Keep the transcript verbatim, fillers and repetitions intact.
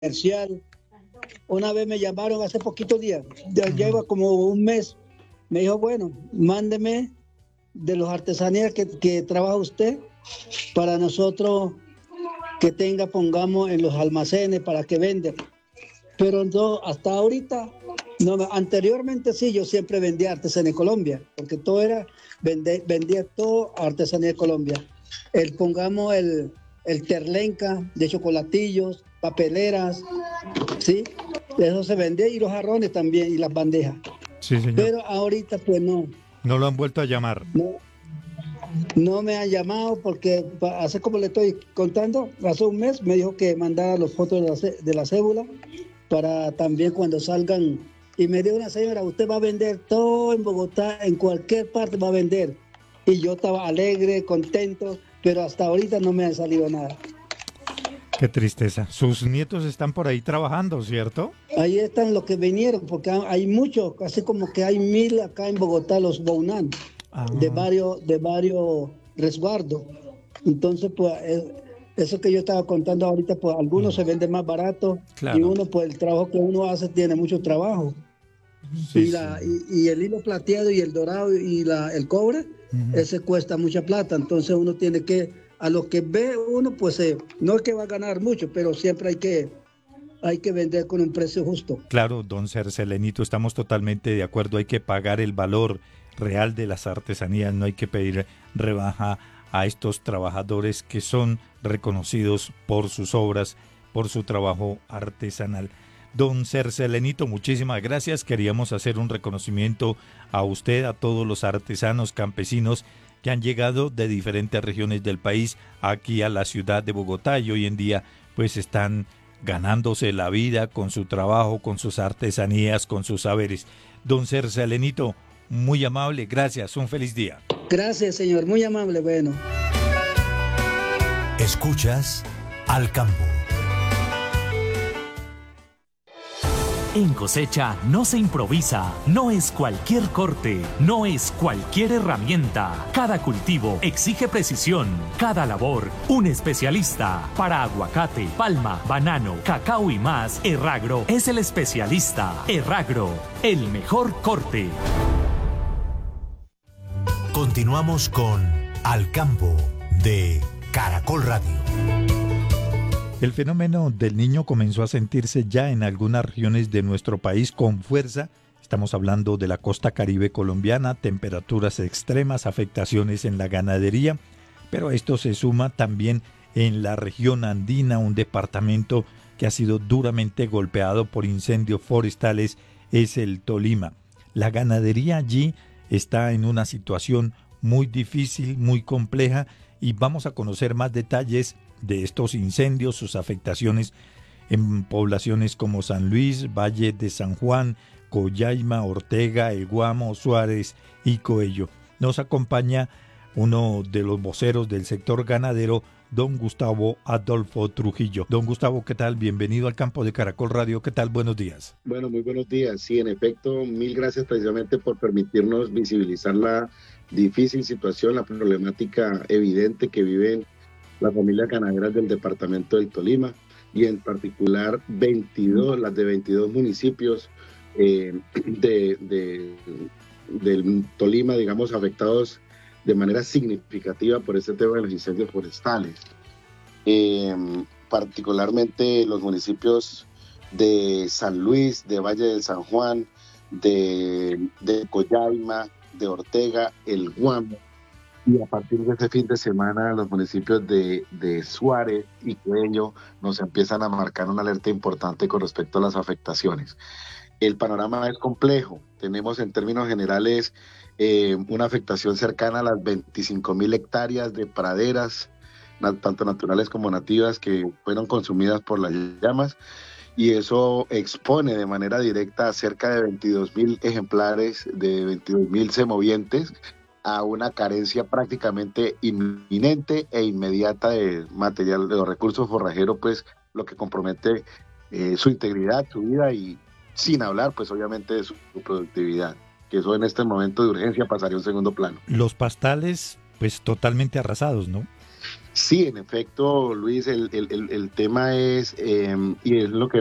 comercial. Una vez me llamaron hace poquitos días, ya lleva como un mes, me dijo, bueno, mándeme de los artesanías que, que trabaja usted para nosotros que tenga, pongamos en los almacenes para que venda. Pero no, hasta ahorita, no, anteriormente sí, yo siempre vendía artesanía de Colombia, porque todo era, vende, vendía todo artesanía de Colombia. El, pongamos el, el terlenca de chocolatillos, papeleras, ¿sí? Eso se vendía, y los jarrones también, y las bandejas. Sí, señor. Pero ahorita pues no. No lo han vuelto a llamar. No, no me han llamado porque hace como le estoy contando, hace un mes me dijo que mandara las fotos de la, de la cédula para también cuando salgan. Y me dijo una señora, usted va a vender todo en Bogotá, en cualquier parte va a vender. Y yo estaba alegre, contento, pero hasta ahorita no me ha salido nada. Qué tristeza. Sus nietos están por ahí trabajando, ¿cierto? Ahí están los que vinieron, porque hay muchos, así como que hay mil acá en Bogotá, los Bounan, ah. de varios, de varios resguardos. Entonces, pues, eso que yo estaba contando ahorita, pues algunos mm. se venden más barato, claro. Y uno, pues el trabajo que uno hace tiene mucho trabajo. Sí, y, la, sí. y, y el hilo plateado y el dorado y la, el cobre, uh-huh. ese cuesta mucha plata, entonces uno tiene que, a lo que ve uno, pues eh, no es que va a ganar mucho, pero siempre hay que, hay que vender con un precio justo. Claro, don Cercelenito, estamos totalmente de acuerdo, hay que pagar el valor real de las artesanías, no hay que pedir rebaja a estos trabajadores que son reconocidos por sus obras, por su trabajo artesanal. Don Cercelenito, muchísimas gracias. Queríamos hacer un reconocimiento a usted, a todos los artesanos campesinos que han llegado de diferentes regiones del país aquí a la ciudad de Bogotá y hoy en día pues están ganándose la vida con su trabajo, con sus artesanías, con sus saberes. Don Cercelenito, muy amable, gracias, un feliz día. Gracias, señor, muy amable, bueno. Escuchas Al Campo. En cosecha no se improvisa, no es cualquier corte, no es cualquier herramienta. Cada cultivo exige precisión, cada labor un especialista. Para aguacate, palma, banano, cacao y más, Erragro es el especialista. Erragro, el mejor corte. Continuamos con Al Campo de Caracol Radio. El fenómeno del Niño comenzó a sentirse ya en algunas regiones de nuestro país con fuerza. Estamos hablando de la costa caribe colombiana, temperaturas extremas, afectaciones en la ganadería, pero esto se suma también en la región andina, un departamento que ha sido duramente golpeado por incendios forestales, es el Tolima. La ganadería allí está en una situación muy difícil, muy compleja, y vamos a conocer más detalles de estos incendios, sus afectaciones en poblaciones como San Luis, Valle de San Juan, Collaima, Ortega, El Guamo, Suárez y Coello. Nos acompaña uno de los voceros del sector ganadero, don Gustavo Adolfo Trujillo. Don Gustavo, ¿qué tal? Bienvenido al Campo de Caracol Radio. ¿Qué tal? Buenos días. Bueno, muy buenos días. Sí, en efecto, mil gracias precisamente por permitirnos visibilizar la difícil situación, la problemática evidente que viven las familias ganaderas del departamento del Tolima y en particular veintidós, las de veintidós municipios eh, de, de, del Tolima, digamos, afectados de manera significativa por este tema de los incendios forestales. Eh, particularmente los municipios de San Luis, de Valle de San Juan, de, de Collaima, de Ortega, El Guamo, y a partir de este fin de semana los municipios de, de Suárez y Coello nos empiezan a marcar una alerta importante con respecto a las afectaciones. El panorama es complejo, tenemos en términos generales eh, una afectación cercana a las veinticinco mil hectáreas de praderas, tanto naturales como nativas, que fueron consumidas por las llamas, y eso expone de manera directa a cerca de veintidós mil ejemplares, de veintidós mil semovientes, a una carencia prácticamente inminente e inmediata de material, de los recursos forrajeros, pues lo que compromete eh, su integridad, su vida, y sin hablar pues obviamente de su, su productividad, que eso en este momento de urgencia pasaría a un segundo plano. Los pastales pues totalmente arrasados, ¿no? Sí, en efecto, Luis, el, el, el, el tema es, eh, y es lo que